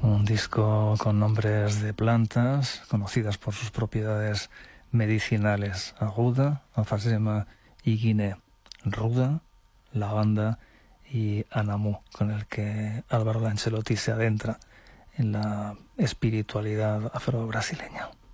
Un disco con nombres de plantas conocidas por sus propiedades medicinales: aguda, alfazema y guiné, ruda, lavanda y anamú, con el que Álvaro Lancelotti se adentra en la espiritualidad afro-brasileña.